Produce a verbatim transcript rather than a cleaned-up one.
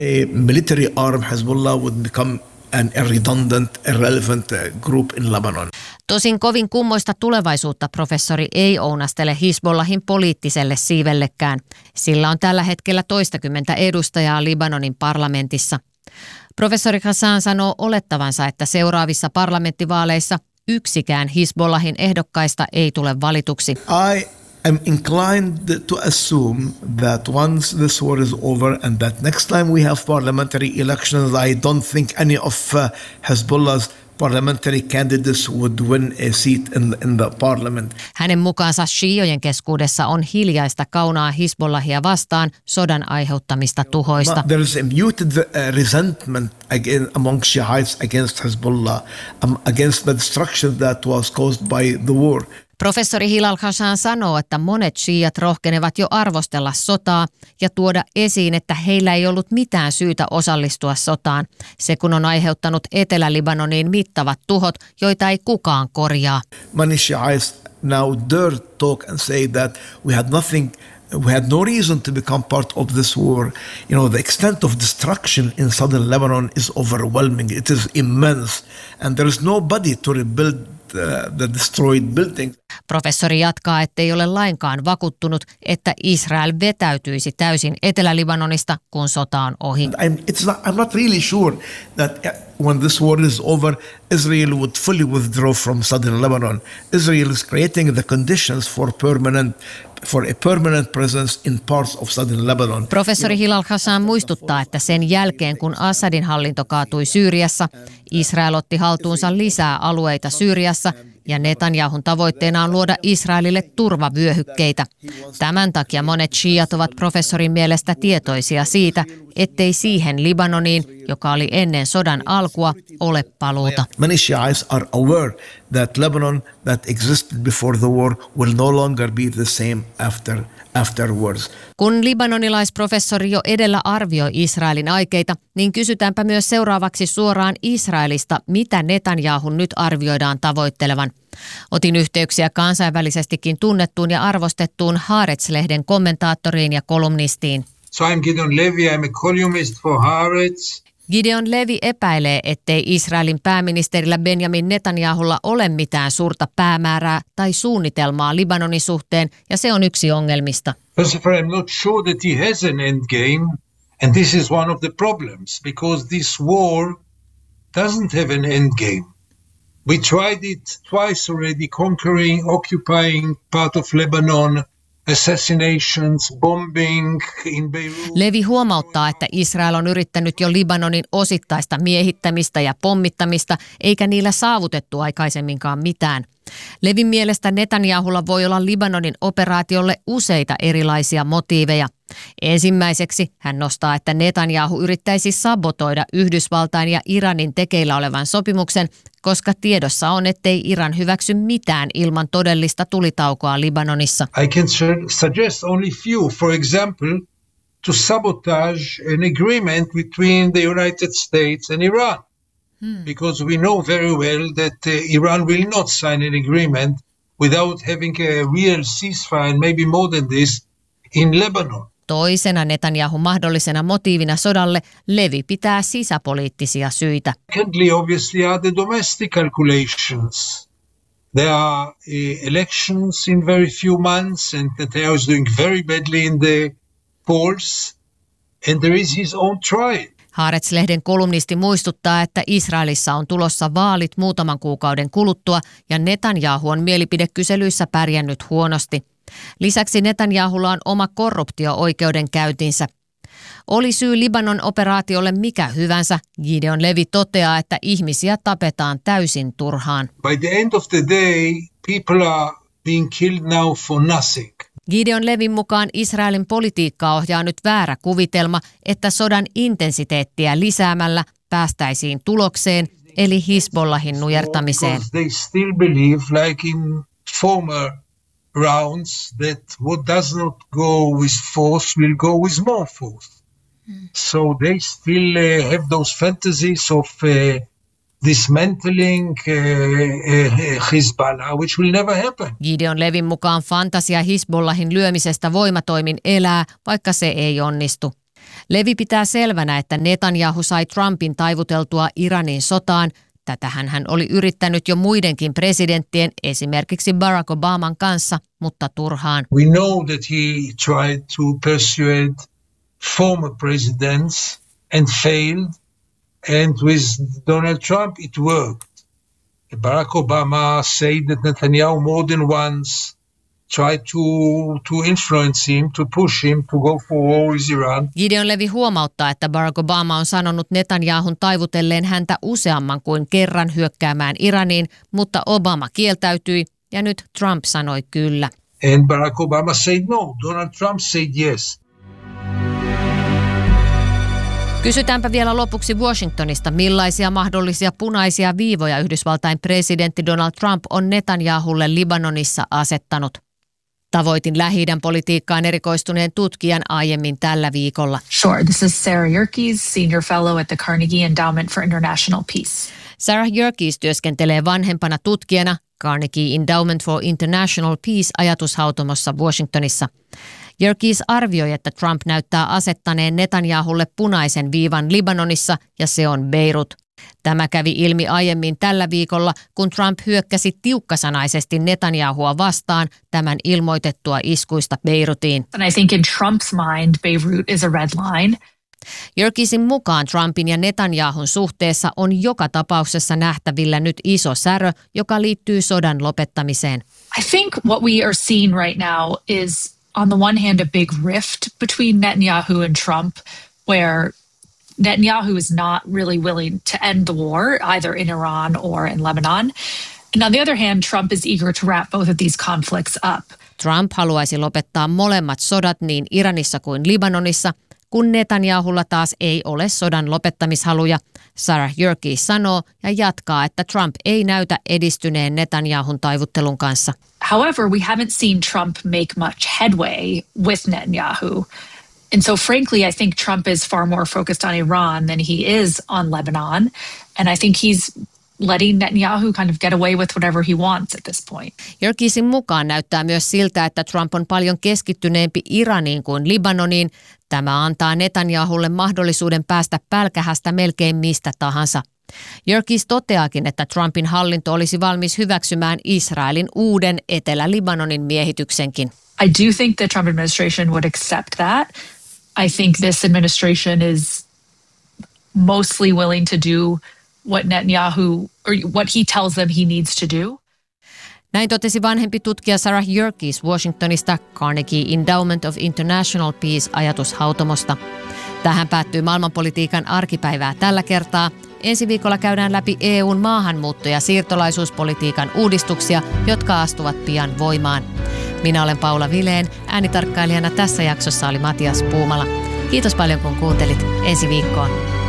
A military arm Hezbollah would become an redundant, irrelevant group in Lebanon. Tosin kovin kummoista tulevaisuutta professori ei ounastele Hizbollahin poliittiselle siivellekään. Sillä on tällä hetkellä toistakymmentä edustajaa Libanonin parlamentissa. Professori Hassan sanoo olettavansa, että seuraavissa parlamenttivaaleissa yksikään Hizbollahin ehdokkaista ei tule valituksi. I am inclined to assume that once this war is over and that next time we have parliamentary elections, I don't think any of uh, Hezbollah's parliamentary candidates would win a seat in, in the parliament. Hänen mukaansa shiiojen keskuudessa on hiljaista kaunaa Hizbollahia vastaan sodan aiheuttamista tuhoista. There is a muted uh, resentment again among Shiites against Hezbollah, um, against the destruction that was caused by the war. Professori Hilal Khashan sanoo, että monet shiiat rohkenevat jo arvostella sotaa ja tuoda esiin, että heillä ei ollut mitään syytä osallistua sotaan. Se kun on aiheuttanut Etelä-Libanoniin mittavat tuhot, joita ei kukaan korjaa. Many Shiites now dare talk and say that we had nothing, we had no reason to become part of this war. You know, the extent of destruction in southern Lebanon is overwhelming. It is immense and there is nobody to rebuild the destroyed building. Professori jatkaa, ettei ole lainkaan vakuuttunut, että Israel vetäytyisi täysin Etelä-Libanonista, kun sota on ohi. I'm, it's not, I'm not really sure that when this war is over, Israel would fully withdraw from southern Lebanon. Israel is creating the conditions for permanent for a permanent presence in parts of southern Lebanon. Professori Hilal Khashan muistuttaa, että sen jälkeen kun Assadin hallinto kaatui Syyriassa, Israel otti haltuunsa lisää alueita Syyriassa ja Netanyahun tavoitteena on luoda Israelille turvavyöhykkeitä. Tämän takia monet shiiat ovat professorin mielestä tietoisia siitä, ettei siihen Libanoniin, joka oli ennen sodan alkua, ole paluuta. Many Shiites are aware that Lebanon that existed before the war will no longer be the same after afterwards. Kun libanonilaisprofessori jo edellä arvioi Israelin aikeita, niin kysytäänpä myös seuraavaksi suoraan Israelista, mitä Netanyahun nyt arvioidaan tavoittelevan. Otin yhteyksiä kansainvälisestikin tunnettuun ja arvostettuun Haaretz-lehden kommentaattoriin ja kolumnistiin. So I'm Gideon Levy, I'm a columnist for Haaretz. Gideon Levy epäilee, ettei Israelin pääministerillä Benjamin Netanyahulla ole mitään suurta päämäärää tai suunnitelmaa Libanonin suhteen, ja se on yksi ongelmista. First of all, I'm not sure that he has an endgame, and this is one of the problems, because this war doesn't have an endgame. We tried it twice already, conquering, occupying part of Lebanon, assassinations, bombing in Beirut. Levi huomauttaa, että Israel on yrittänyt jo Libanonin osittaista miehittämistä ja pommittamista, eikä niillä saavutettu aikaisemminkaan mitään. Levin mielestä Netanyahulla voi olla Libanonin operaatiolle useita erilaisia motiiveja. Ensimmäiseksi hän nostaa, että Netanyahu yrittäisi sabotoida Yhdysvaltain ja Iranin tekeillä olevan sopimuksen, koska tiedossa on, ettei Iran hyväksy mitään ilman todellista tulitaukoa Libanonissa. I can suggest only few. For example, to sabotage an agreement between the United States and Iran. Hmm. Because we know very well that uh, Iran will not sign an agreement without having a real ceasefire, maybe more than this, in Lebanon. Toisena Netanyahun mahdollisena motiivina sodalle Levi pitää sisäpoliittisia syitä. Secondly, obviously, are the domestic calculations. There are uh, elections in very few months, and Netanyahu is doing very badly in the polls, and there is his own trial. Haaretz-lehden kolumnisti muistuttaa, että Israelissa on tulossa vaalit muutaman kuukauden kuluttua ja Netanyahu on mielipidekyselyissä pärjännyt huonosti. Lisäksi Netanyahulla on oma korruptio-oikeudenkäyntinsä. Oli syy Libanon operaatiolle mikä hyvänsä, Gideon Levy toteaa, että ihmisiä tapetaan täysin turhaan. By the end of the day, people are being killed now for nothing. Gideon Levyn mukaan Israelin politiikkaa ohjaa nyt väärä kuvitelma, että sodan intensiteettiä lisäämällä päästäisiin tulokseen, eli Hizbollahin nujertamiseen. They still believe, like in former rounds, that what does not go with force will go with more force. Hmm. So they still uh, have those fantasies of uh, dismantling uh, uh, Hezbollah, which will never happen. Gideon Levyn mukaan fantasia Hizbollahin lyömisestä voimatoimin elää, vaikka se ei onnistu. Levi pitää selvänä, että Netanyahu sai Trumpin taivuteltua Iranin sotaan. Tätähän hän oli yrittänyt jo muidenkin presidenttien, esimerkiksi Barack Obaman kanssa, mutta turhaan. We know that he tried to persuade former presidents and failed. And with Donald Trump it worked. Barack Obama said that Netanyahu more than once tried to, to influence him, to push him to go for war with Iran. Gideon Levi huomauttaa, että Barack Obama on sanonut Netanyahun taivutelleen häntä useamman kuin kerran hyökkäämään Iraniin, mutta Obama kieltäytyi ja nyt Trump sanoi kyllä. And Barack Obama said no, Donald Trump said yes. Kysytäänpä vielä lopuksi Washingtonista, millaisia mahdollisia punaisia viivoja Yhdysvaltain presidentti Donald Trump on Netanyahulle Libanonissa asettanut. Tavoitin Lähi-idän politiikkaan erikoistuneen tutkijan aiemmin tällä viikolla. Sure, this is Sarah Yerkes, senior fellow at the Carnegie Endowment for International Peace. Sarah Yerkes työskentelee vanhempana tutkijana Carnegie Endowment for International Peace -ajatushautomossa Washingtonissa. Yerkes arvioi, että Trump näyttää asettaneen Netanyahulle punaisen viivan Libanonissa ja se on Beirut. Tämä kävi ilmi aiemmin tällä viikolla, kun Trump hyökkäsi tiukkasanaisesti Netanyahua vastaan tämän ilmoitettua iskuista Beirutiin. And I think in Trump's mind, Beirut is a red line. Yerkesin mukaan Trumpin ja Netanyahun suhteessa on joka tapauksessa nähtävillä nyt iso särö, joka liittyy sodan lopettamiseen. I think what we are seeing right now is on the one hand a big rift between Netanyahu and Trump, where Netanyahu is not really willing to end the war either in Iran or in Lebanon. And on the other hand, Trump is eager to wrap both of these conflicts up. Trump haluaisi lopettaa molemmat sodat niin Iranissa kuin Libanonissa, kun Netanyahulla taas ei ole sodan lopettamishaluja. Sarah Yerkes sanoo ja jatkaa, että Trump ei näytä edistyneen Netanyahun taivuttelun kanssa. However, we haven't seen Trump make much headway with Netanyahu. And so frankly, I think Trump is far more focused on Iran than he is on Lebanon. And I think he's letting Netanyahu kind of get away with whatever he wants at this point. Yerkesin mukaan näyttää myös siltä, että Trump on paljon keskittyneempi Iraniin kuin Libanoniin. Tämä antaa Netanyahulle mahdollisuuden päästä pälkähästä melkein mistä tahansa. Yerkes toteakin, että Trumpin hallinto olisi valmis hyväksymään Israelin uuden Etelä-Libanonin miehityksenkin. I do think the Trump administration would accept that. I think this administration is mostly willing to do what Netanyahu or what he tells them he needs to do. Näin totesi vanhempi tutkija Sarah Yerkes Washingtonista Carnegie Endowment of International Peace -ajatushautomosta. Tähän päättyy maailmanpolitiikan arkipäivää tällä kertaa. Ensi viikolla käydään läpi E U:n maahanmuutto- ja siirtolaisuuspolitiikan uudistuksia, jotka astuvat pian voimaan. Minä olen Paula Vileen, äänitarkkailijana tässä jaksossa oli Matias Puumala. Kiitos paljon kun kuuntelit. Ensi viikkoon.